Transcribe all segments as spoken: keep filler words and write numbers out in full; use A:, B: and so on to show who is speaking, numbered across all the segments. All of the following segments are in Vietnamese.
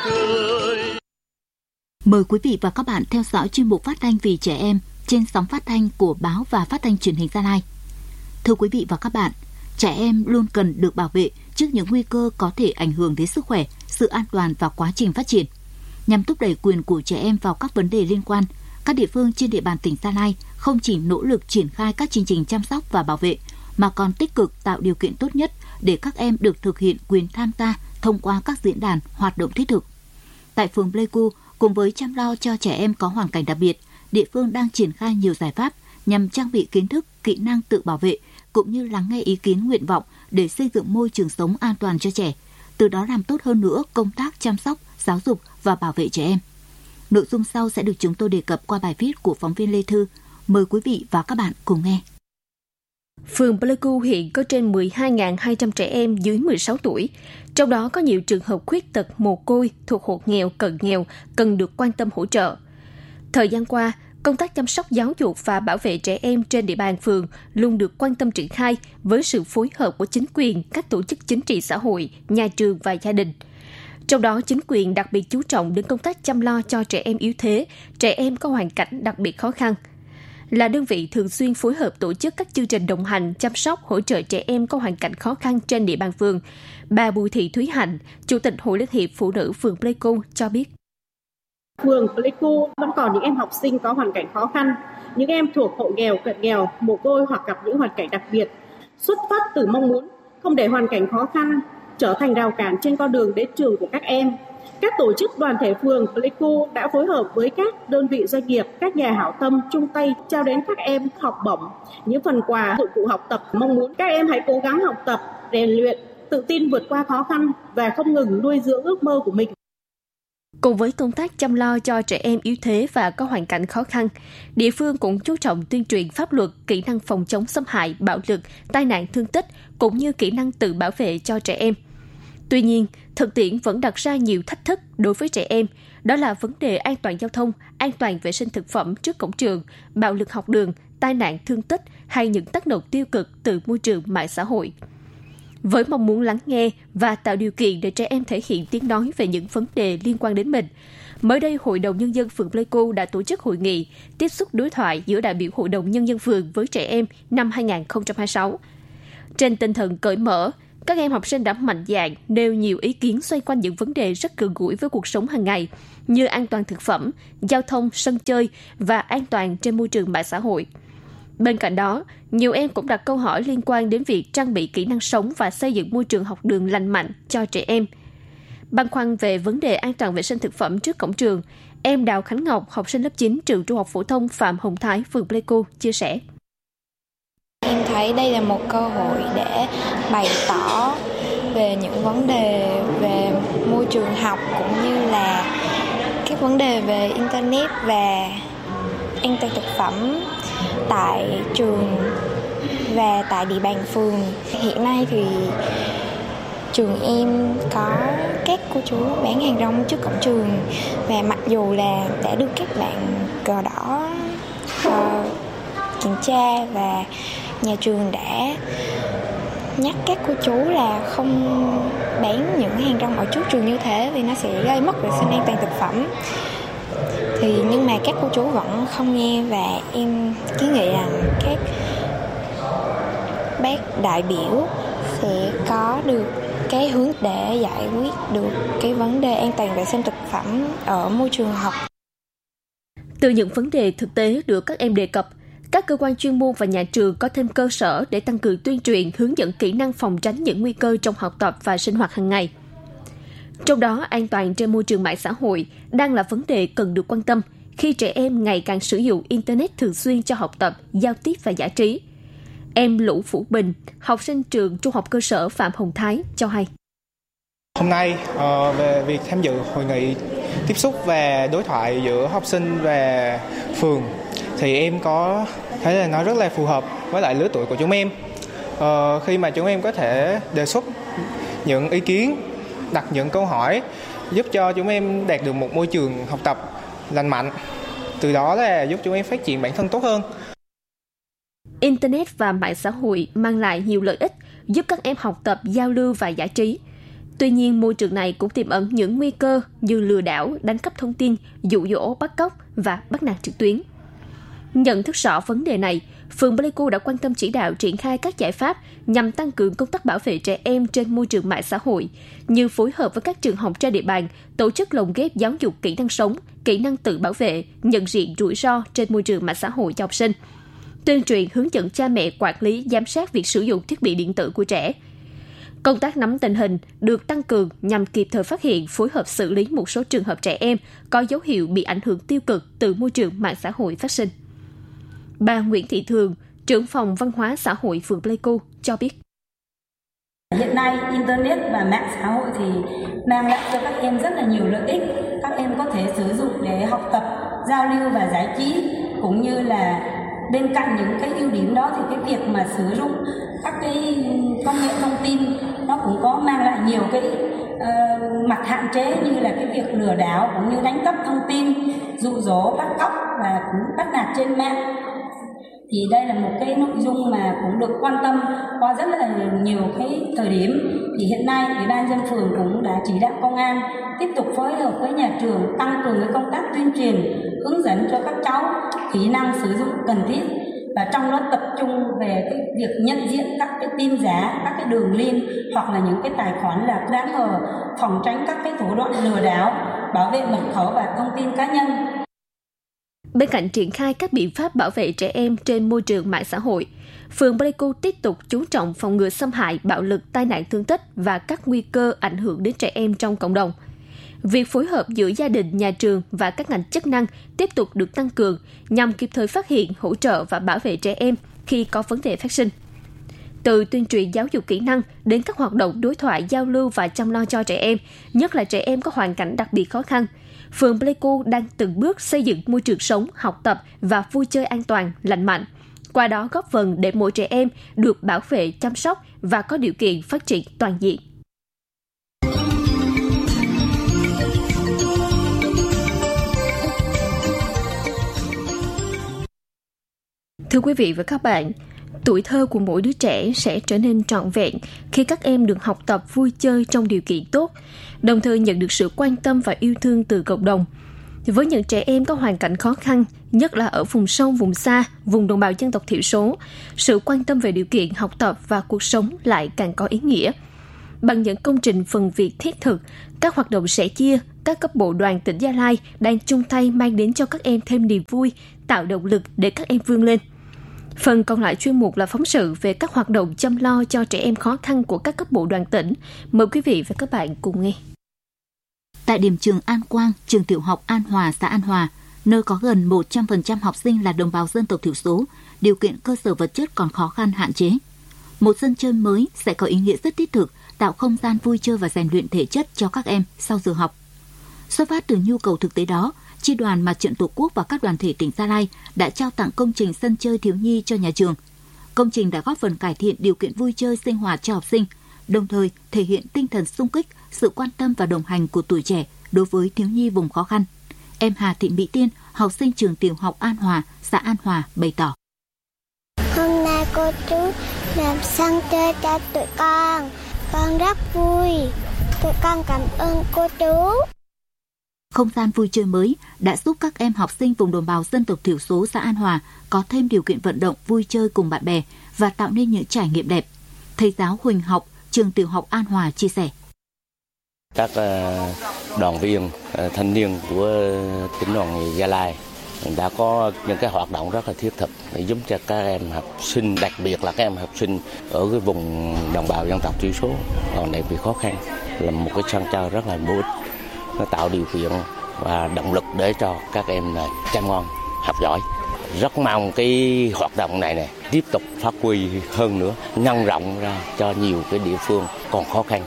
A: Mời quý vị và các bạn theo dõi chuyên mục phát thanh vì trẻ em trên sóng phát thanh của báo và phát thanh truyền hình Gia Lai. Thưa quý vị và các bạn, trẻ em luôn cần được bảo vệ trước những nguy cơ có thể ảnh hưởng đến sức khỏe, sự an toàn và quá trình phát triển. Nhằm thúc đẩy quyền của trẻ em vào các vấn đề liên quan, các địa phương trên địa bàn tỉnh Gia Lai không chỉ nỗ lực triển khai các chương trình chăm sóc và bảo vệ, mà còn tích cực tạo điều kiện tốt nhất để các em được thực hiện quyền tham gia thông qua các diễn đàn, hoạt động thiết thực. Tại phường Pleiku, cùng với chăm lo cho trẻ em có hoàn cảnh đặc biệt, địa phương đang triển khai nhiều giải pháp nhằm trang bị kiến thức, kỹ năng tự bảo vệ, cũng như lắng nghe ý kiến nguyện vọng để xây dựng môi trường sống an toàn cho trẻ, từ đó làm tốt hơn nữa công tác chăm sóc, giáo dục và bảo vệ trẻ em. Nội dung sau sẽ được chúng tôi đề cập qua bài viết của phóng viên Lê Thư. Mời quý vị và các bạn cùng nghe.
B: Phường Pleiku hiện có trên mười hai nghìn hai trăm trẻ em dưới mười sáu tuổi, trong đó có nhiều trường hợp khuyết tật, mồ côi, thuộc hộ nghèo, cận nghèo, cần được quan tâm hỗ trợ. Thời gian qua, công tác chăm sóc giáo dục và bảo vệ trẻ em trên địa bàn phường luôn được quan tâm triển khai với sự phối hợp của chính quyền, các tổ chức chính trị xã hội, nhà trường và gia đình. Trong đó, chính quyền đặc biệt chú trọng đến công tác chăm lo cho trẻ em yếu thế, trẻ em có hoàn cảnh đặc biệt khó khăn. Là đơn vị thường xuyên phối hợp tổ chức các chương trình đồng hành, chăm sóc, hỗ trợ trẻ em có hoàn cảnh khó khăn trên địa bàn phường, bà Bùi Thị Thúy Hạnh, Chủ tịch Hội Liên hiệp Phụ nữ phường Pleiku cho biết.
C: Phường Pleiku vẫn còn những em học sinh có hoàn cảnh khó khăn, những em thuộc hộ nghèo, cận nghèo, mồ côi hoặc gặp những hoàn cảnh đặc biệt. Xuất phát từ mong muốn không để hoàn cảnh khó khăn trở thành rào cản trên con đường đến trường của các em, các tổ chức đoàn thể phường Pleiku đã phối hợp với các đơn vị doanh nghiệp, các nhà hảo tâm chung tay trao đến các em học bổng, những phần quà, dụng cụ học tập. Mong muốn các em hãy cố gắng học tập, rèn luyện, tự tin vượt qua khó khăn và không ngừng nuôi dưỡng ước mơ của mình.
B: Cùng với công tác chăm lo cho trẻ em yếu thế và có hoàn cảnh khó khăn, địa phương cũng chú trọng tuyên truyền pháp luật, kỹ năng phòng chống xâm hại, bạo lực, tai nạn thương tích, cũng như kỹ năng tự bảo vệ cho trẻ em. Tuy nhiên, thực tiễn vẫn đặt ra nhiều thách thức đối với trẻ em, đó là vấn đề an toàn giao thông, an toàn vệ sinh thực phẩm trước cổng trường, bạo lực học đường, tai nạn thương tích hay những tác động tiêu cực từ môi trường mạng xã hội. Với mong muốn lắng nghe và tạo điều kiện để trẻ em thể hiện tiếng nói về những vấn đề liên quan đến mình, mới đây Hội đồng Nhân dân phường Pleiku đã tổ chức hội nghị tiếp xúc đối thoại giữa đại biểu Hội đồng Nhân dân phường với trẻ em năm hai không hai sáu. Trên tinh thần cởi mở, các em học sinh đã mạnh dạn nêu nhiều ý kiến xoay quanh những vấn đề rất gần gũi với cuộc sống hàng ngày như an toàn thực phẩm, giao thông, sân chơi và an toàn trên môi trường mạng xã hội. Bên cạnh đó, nhiều em cũng đặt câu hỏi liên quan đến việc trang bị kỹ năng sống và xây dựng môi trường học đường lành mạnh cho trẻ em. Băn khoăn về vấn đề an toàn vệ sinh thực phẩm trước cổng trường, em Đào Khánh Ngọc, học sinh lớp chín trường Trung học phổ thông Phạm Hồng Thái, phường Pleiku chia sẻ.
D: Em thấy đây là một cơ hội để bày tỏ về những vấn đề về môi trường học cũng như là các vấn đề về Internet và an toàn thực phẩm tại trường và tại địa bàn phường. Hiện nay thì trường em có các cô chú bán hàng rong trước cổng trường và mặc dù là đã được các bạn cờ đỏ uh, kiểm tra và nhà trường đã nhắc các cô chú là không bán những hàng rong ở trước trường như thế vì nó sẽ gây mất vệ sinh an toàn thực phẩm. Thì nhưng mà các cô chú vẫn không nghe và em kiến nghị rằng các bác đại biểu sẽ có được cái hướng để giải quyết được cái vấn đề an toàn vệ sinh thực phẩm ở môi trường học.
B: Từ những vấn đề thực tế được các em đề cập, các cơ quan chuyên môn và nhà trường có thêm cơ sở để tăng cường tuyên truyền, hướng dẫn kỹ năng phòng tránh những nguy cơ trong học tập và sinh hoạt hàng ngày. Trong đó, an toàn trên môi trường mạng xã hội đang là vấn đề cần được quan tâm khi trẻ em ngày càng sử dụng Internet thường xuyên cho học tập, giao tiếp và giải trí. Em Lũ Phủ Bình, học sinh trường Trung học cơ sở Phạm Hồng Thái cho hay.
E: Hôm nay uh, về việc tham dự hội nghị tiếp xúc và đối thoại giữa học sinh và phường thì em có thấy là nó rất là phù hợp với lại lứa tuổi của chúng em. Uh, khi mà chúng em có thể đề xuất những ý kiến, đặt những câu hỏi giúp cho chúng em đạt được một môi trường học tập lành mạnh. Từ đó là giúp chúng em phát triển bản thân tốt hơn.
B: Internet và mạng xã hội mang lại nhiều lợi ích giúp các em học tập, giao lưu và giải trí. Tuy nhiên, môi trường này cũng tiềm ẩn những nguy cơ như lừa đảo, đánh cắp thông tin, dụ dỗ, bắt cóc và bắt nạt trực tuyến. Nhận thức rõ vấn đề này, phường Pleiku đã quan tâm chỉ đạo triển khai các giải pháp nhằm tăng cường công tác bảo vệ trẻ em trên môi trường mạng xã hội, như phối hợp với các trường học trên địa bàn, tổ chức lồng ghép giáo dục kỹ năng sống, kỹ năng tự bảo vệ, nhận diện rủi ro trên môi trường mạng xã hội cho học sinh, tuyên truyền hướng dẫn cha mẹ quản lý, giám sát việc sử dụng thiết bị điện tử của trẻ. Công tác nắm tình hình được tăng cường nhằm kịp thời phát hiện, phối hợp xử lý một số trường hợp trẻ em có dấu hiệu bị ảnh hưởng tiêu cực từ môi trường mạng xã hội phát sinh. Bà Nguyễn Thị Thường, trưởng phòng văn hóa xã hội phường Pleiku cho biết.
F: Hiện nay, Internet và mạng xã hội thì mang lại cho các em rất là nhiều lợi ích. Các em có thể sử dụng để học tập, giao lưu và giải trí, cũng như là bên cạnh những cái ưu điểm đó thì cái việc mà sử dụng các cái công nghệ thông tin nó cũng có mang lại nhiều cái uh, mặt hạn chế, như là cái việc lừa đảo cũng như đánh cắp thông tin, dụ dỗ, bắt cóc và cũng bắt nạt trên mạng. Thì đây là một cái nội dung mà cũng được quan tâm qua rất là nhiều cái thời điểm. Thì hiện nay Ủy ban dân phường cũng đã chỉ đạo công an tiếp tục phối hợp với nhà trường tăng cường cái công tác tuyên truyền, hướng dẫn cho các cháu kỹ năng sử dụng cần thiết, và trong đó tập trung về cái việc nhận diện các cái tin giả, các cái đường link hoặc là những cái tài khoản là đáng ngờ, phòng tránh các cái thủ đoạn lừa đảo, bảo vệ mật khẩu và thông tin cá nhân.
B: Bên cạnh triển khai các biện pháp bảo vệ trẻ em trên môi trường mạng xã hội, phường Pleiku tiếp tục chú trọng phòng ngừa xâm hại, bạo lực, tai nạn thương tích và các nguy cơ ảnh hưởng đến trẻ em trong cộng đồng. Việc phối hợp giữa gia đình, nhà trường và các ngành chức năng tiếp tục được tăng cường nhằm kịp thời phát hiện, hỗ trợ và bảo vệ trẻ em khi có vấn đề phát sinh. Từ tuyên truyền giáo dục kỹ năng đến các hoạt động đối thoại, giao lưu và chăm lo cho trẻ em, nhất là trẻ em có hoàn cảnh đặc biệt khó khăn, phường Pleiku đang từng bước xây dựng môi trường sống, học tập và vui chơi an toàn, lành mạnh. Qua đó góp phần để mỗi trẻ em được bảo vệ, chăm sóc và có điều kiện phát triển toàn diện. Thưa quý vị và các bạn, tuổi thơ của mỗi đứa trẻ sẽ trở nên trọn vẹn khi các em được học tập, vui chơi trong điều kiện tốt, đồng thời nhận được sự quan tâm và yêu thương từ cộng đồng. Với những trẻ em có hoàn cảnh khó khăn, nhất là ở vùng sâu, vùng xa, vùng đồng bào dân tộc thiểu số, sự quan tâm về điều kiện học tập và cuộc sống lại càng có ý nghĩa. Bằng những công trình phần việc thiết thực, các hoạt động sẻ chia, các cấp bộ đoàn tỉnh Gia Lai đang chung tay mang đến cho các em thêm niềm vui, tạo động lực để các em vươn lên. Phần còn lại chuyên mục là phóng sự về các hoạt động chăm lo cho trẻ em khó khăn của các cấp bộ đoàn tỉnh. Mời quý vị và các bạn cùng nghe.
A: Tại điểm trường An Quang, trường tiểu học An Hòa, xã An Hòa, nơi có gần một trăm phần trăm học sinh là đồng bào dân tộc thiểu số, điều kiện cơ sở vật chất còn khó khăn hạn chế. Một sân chơi mới sẽ có ý nghĩa rất thiết thực, tạo không gian vui chơi và rèn luyện thể chất cho các em sau giờ học. Xuất phát từ nhu cầu thực tế đó, Chi đoàn Mặt trận Tổ quốc và các đoàn thể tỉnh Gia Lai đã trao tặng công trình sân chơi thiếu nhi cho nhà trường. Công trình đã góp phần cải thiện điều kiện vui chơi sinh hoạt cho học sinh, đồng thời thể hiện tinh thần xung kích, sự quan tâm và đồng hành của tuổi trẻ đối với thiếu nhi vùng khó khăn. Em Hà Thị Mỹ Tiên, học sinh trường tiểu học An Hòa, xã An Hòa bày tỏ.
G: Hôm nay cô chú làm sân chơi cho tụi con, con rất vui. Tụi con cảm ơn cô chú.
A: Không gian vui chơi mới đã giúp các em học sinh vùng đồng bào dân tộc thiểu số xã An Hòa có thêm điều kiện vận động, vui chơi cùng bạn bè và tạo nên những trải nghiệm đẹp. Thầy giáo Huỳnh Học, trường tiểu học An Hòa chia sẻ.
H: Các đoàn viên, thanh niên của tỉnh đoàn Gia Lai đã có những cái hoạt động rất là thiết thực để giúp cho các em học sinh, đặc biệt là các em học sinh ở cái vùng đồng bào dân tộc thiểu số còn đặc biệt khó khăn, là một cái sân chơi rất là bổ ích. Nó tạo điều kiện và động lực để cho các em này chăm ngoan, học giỏi. Rất mong cái hoạt động này này tiếp tục phát huy hơn nữa, nhân rộng ra cho nhiều cái địa phương còn khó khăn.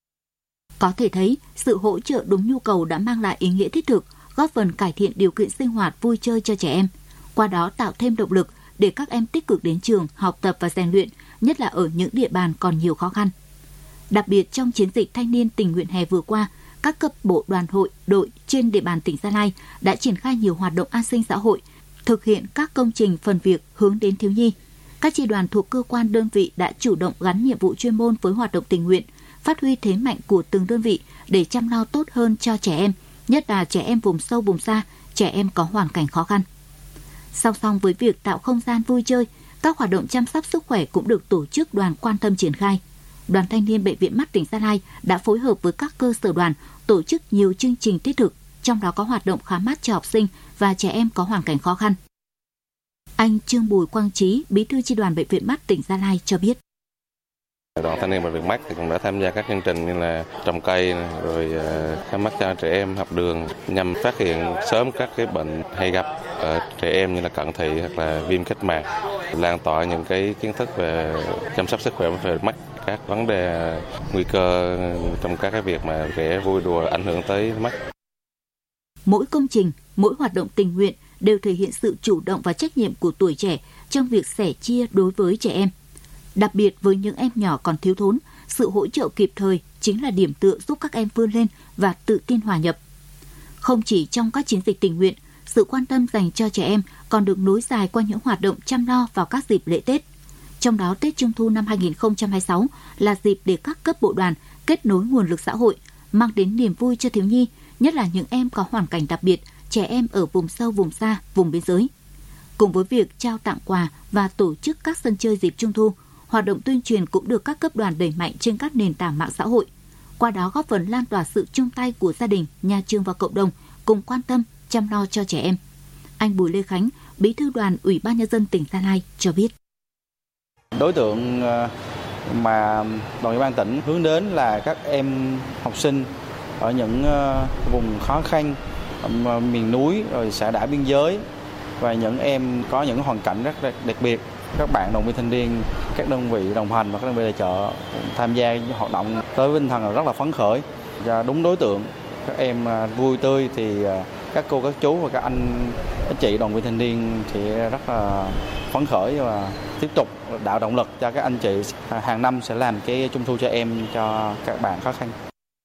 A: Có thể thấy, sự hỗ trợ đúng nhu cầu đã mang lại ý nghĩa thiết thực, góp phần cải thiện điều kiện sinh hoạt vui chơi cho trẻ em. Qua đó tạo thêm động lực để các em tích cực đến trường, học tập và rèn luyện, nhất là ở những địa bàn còn nhiều khó khăn. Đặc biệt trong chiến dịch thanh niên tình nguyện hè vừa qua, các cấp bộ đoàn hội, đội trên địa bàn tỉnh Gia Lai đã triển khai nhiều hoạt động an sinh xã hội, thực hiện các công trình phần việc hướng đến thiếu nhi. Các chi đoàn thuộc cơ quan đơn vị đã chủ động gắn nhiệm vụ chuyên môn với hoạt động tình nguyện, phát huy thế mạnh của từng đơn vị để chăm lo tốt hơn cho trẻ em, nhất là trẻ em vùng sâu vùng xa, trẻ em có hoàn cảnh khó khăn. Song song với việc tạo không gian vui chơi, các hoạt động chăm sóc sức khỏe cũng được tổ chức đoàn quan tâm triển khai. Đoàn Thanh niên Bệnh viện Mắt tỉnh Gia Lai đã phối hợp với các cơ sở đoàn tổ chức nhiều chương trình thiết thực, trong đó có hoạt động khám mắt cho học sinh và trẻ em có hoàn cảnh khó khăn. Anh Trương Bùi Quang Trí, Bí thư Chi đoàn Bệnh viện Mắt tỉnh Gia Lai cho biết.
I: Đoàn Thanh niên Bệnh viện Mắt thì cũng đã tham gia các chương trình như là trồng cây, rồi khám mắt cho trẻ em học đường nhằm phát hiện sớm các cái bệnh hay gặp ở trẻ em như là cận thị hoặc là viêm kết mạc, lan tỏa những cái kiến thức về chăm sóc sức khỏe về mắt, các vấn đề nguy cơ trong các cái việc mà trẻ vui đùa ảnh hưởng tới mắt.
A: Mỗi công trình, mỗi hoạt động tình nguyện đều thể hiện sự chủ động và trách nhiệm của tuổi trẻ trong việc sẻ chia đối với trẻ em. Đặc biệt với những em nhỏ còn thiếu thốn, sự hỗ trợ kịp thời chính là điểm tựa giúp các em vươn lên và tự tin hòa nhập. Không chỉ trong các chiến dịch tình nguyện, sự quan tâm dành cho trẻ em còn được nối dài qua những hoạt động chăm lo vào các dịp lễ Tết. Trong đó, Tết Trung thu năm hai không hai sáu là dịp để các cấp bộ đoàn kết nối nguồn lực xã hội, mang đến niềm vui cho thiếu nhi, nhất là những em có hoàn cảnh đặc biệt, trẻ em ở vùng sâu, vùng xa, vùng biên giới. Cùng với việc trao tặng quà và tổ chức các sân chơi dịp Trung thu, hoạt động tuyên truyền cũng được các cấp đoàn đẩy mạnh trên các nền tảng mạng xã hội. Qua đó góp phần lan tỏa sự chung tay của gia đình, nhà trường và cộng đồng cùng quan tâm, chăm lo cho trẻ em. Anh Bùi Lê Khánh, Bí thư Đoàn Ủy ban Nhân dân tỉnh Gia Lai cho biết.
J: Đối tượng mà Đoàn Ủy ban tỉnh hướng đến là các em học sinh ở những vùng khó khăn, miền núi, rồi xã đảo biên giới và những em có những hoàn cảnh rất đặc biệt. Các bạn đoàn viên thanh niên, các đơn vị đồng hành và các đơn vị tài trợ tham gia hoạt động tới tinh thần rất là phấn khởi và đúng đối tượng. Các em vui tươi thì các cô, các chú và các anh, các chị đoàn viên thanh niên thì rất là phấn khởi và tiếp tục tạo động lực cho các anh chị hàng năm sẽ làm cái Trung thu cho em cho các bạn khó khăn.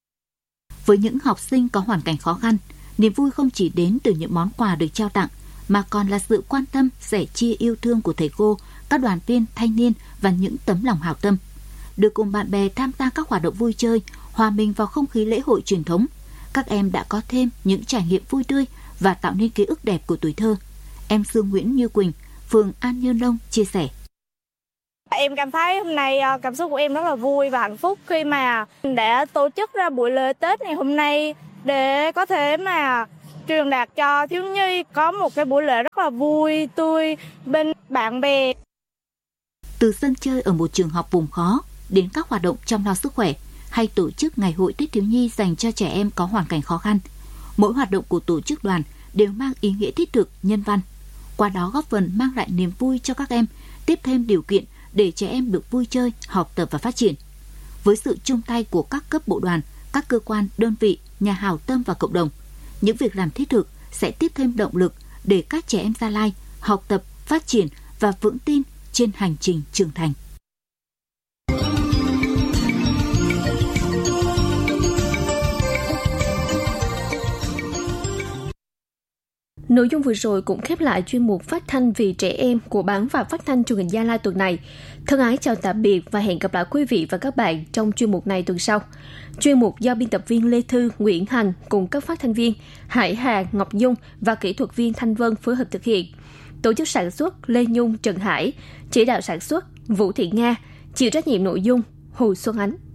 A: Với những học sinh có hoàn cảnh khó khăn, niềm vui không chỉ đến từ những món quà được trao tặng mà còn là sự quan tâm, sẻ chia yêu thương của thầy cô, các đoàn viên thanh niên và những tấm lòng hảo tâm. Được cùng bạn bè tham gia các hoạt động vui chơi, hòa mình vào không khí lễ hội truyền thống, các em đã có thêm những trải nghiệm vui tươi và tạo nên ký ức đẹp của tuổi thơ. Em Dương Nguyễn Như Quỳnh, phường An Nhơn Đông chia sẻ.
K: Em cảm thấy hôm nay cảm xúc của em rất là vui và hạnh phúc khi mà đã tổ chức ra buổi lễ Tết ngày hôm nay để có thể mà truyền đạt cho thiếu nhi có một cái buổi lễ rất là vui tươi bên bạn bè.
A: Từ sân chơi ở một trường học vùng khó đến các hoạt động chăm lo sức khỏe hay tổ chức ngày hội Tết thiếu nhi dành cho trẻ em có hoàn cảnh khó khăn, mỗi hoạt động của tổ chức đoàn đều mang ý nghĩa thiết thực, nhân văn. Qua đó góp phần mang lại niềm vui cho các em, tiếp thêm điều kiện để trẻ em được vui chơi, học tập và phát triển. Với sự chung tay của các cấp bộ đoàn, các cơ quan, đơn vị, nhà hảo tâm và cộng đồng, những việc làm thiết thực sẽ tiếp thêm động lực để các trẻ em Gia Lai học tập, phát triển và vững tin trên hành trình trưởng thành.
B: Nội dung vừa rồi cũng khép lại chuyên mục phát thanh vì trẻ em của Báo và Phát thanh Truyền hình Gia Lai tuần này. Thân ái chào tạm biệt và hẹn gặp lại quý vị và các bạn trong chuyên mục này tuần sau. Chuyên mục do biên tập viên Lê Thư, Nguyễn Hành cùng các phát thanh viên Hải Hà, Ngọc Dung và kỹ thuật viên Thanh Vân phối hợp thực hiện. Tổ chức sản xuất Lê Nhung, Trần Hải, chỉ đạo sản xuất Vũ Thị Nga, chịu trách nhiệm nội dung Hồ Xuân Ánh.